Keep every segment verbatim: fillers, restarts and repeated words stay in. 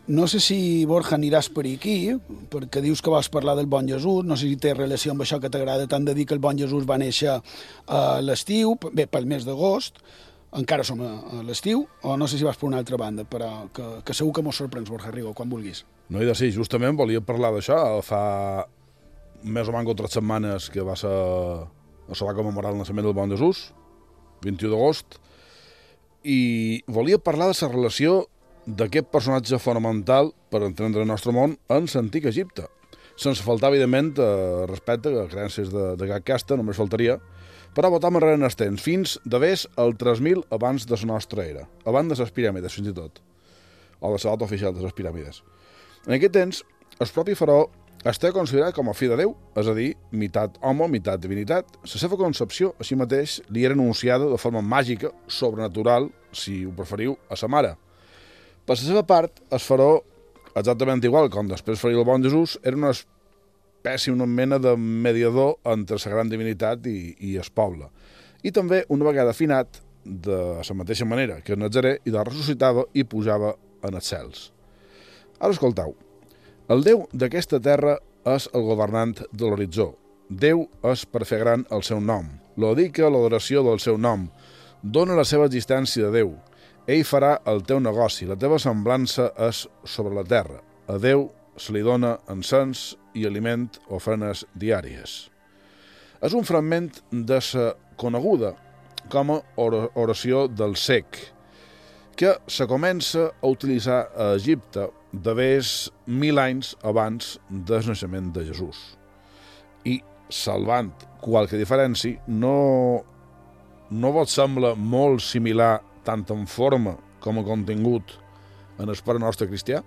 No sé si, Borja, aniràs per aquí, perquè dius que vols parlar del Bon Jesús, no sé si té relació amb això que t'agrada tant de dir que el Bon Jesús va néixer a l'estiu, bé, pel mes d'agost, encara som a l'estiu, o no sé si vas per una altra banda, però que, que segur que mos sorprens, Borja Rigo, quan vulguis. No he de ser, justament volia parlar d'això, fa més o menys tres setmanes que va ser, se va commemorar el naixement del Bon Jesús, vint-i-u d'agost, i volia parlar de la relació d'aquest personatge fonamental per entendre el nostre món en l'antic Egipte. Sense faltar, evidentment, respecte a creences de, de cap casta, només faltaria, però votar enrere en els temps, fins de vés el tres mil abans de la nostra era, abans de les piràmides, fins i tot, o de la data oficial de les piràmides. En aquest temps, el propi faraó està considerat com a fill de Déu, és a dir, meitat home, meitat divinitat. La seva concepció, així mateix, li era anunciada de forma màgica, sobrenatural, si ho preferiu, a sa mare. Per la seva part, el faraó, exactament igual com després faria el Bon Jesús, era una espècie, una mena de mediador entre la gran divinitat i, i el poble. I també, una vegada afinat, de la mateixa manera que el Nazaré, i de ressuscitava i pujava en els cels. Ara escoltau, el Déu d'aquesta terra és el governant de l'horitzó. Déu és per fer gran el seu nom. Lo dedica l'adoració del seu nom. Dóna la seva existència de Déu. Ell farà el teu negoci, la teva semblança és sobre la terra. A Déu se li dona encens i aliment ofrenes diàries. És un fragment de la coneguda com a oració del cec, que se comença a utilitzar a Egipte de vés mil anys abans del naixement de Jesús. I, salvant qualque diferència, no, no vos sembla molt similar tant en forma com a contingut en el Pare Nostre cristià?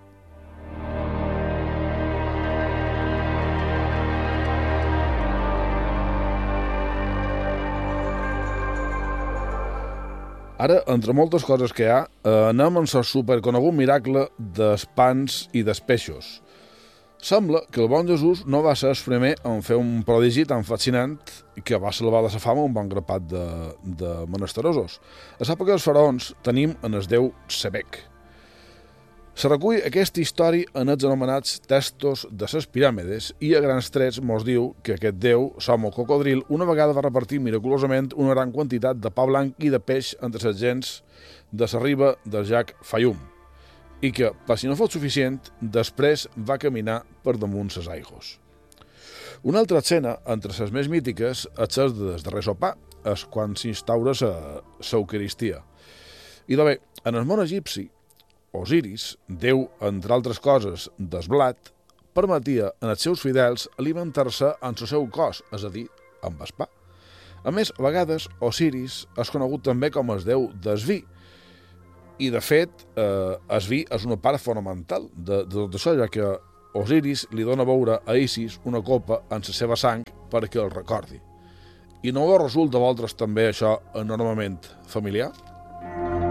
Ara, entre moltes coses que hi ha, anem en el superconegut miracle dels pans i dels peixos. Sembla que el Bon Jesús no va ser el primer en fer un prodigi tan fascinant que va salvar de la fama un bon grapat de, de menesterosos. A l'època dels faraons tenim en el déu Sebek. Se recull aquesta història en els anomenats textos de les piràmides i a grans trets mos diu que aquest déu, Somo Cocodril, una vegada va repartir miraculosament una gran quantitat de pa blanc i de peix entre les gens de la riba del llac Fayum, i que, per si no fos suficient, després va caminar per damunt les aigües. Una altra escena, entre les més mítiques, és el del darrer sopar, és quan s'instaura l'Eucaristia. I de bé, en el món egipci, Osiris, déu, entre altres coses, del blat, permetia als seus fidels alimentar-se en el seu cos, és a dir, amb el pa. A més, a vegades, Osiris és conegut també com el déu del vi, i, de fet, eh, el vi és una part fonamental de, de tot això, ja que Osiris li dona a beure a Isis una copa en la seva sang perquè el recordi. I no us resulta a vosaltres també això enormement familiar?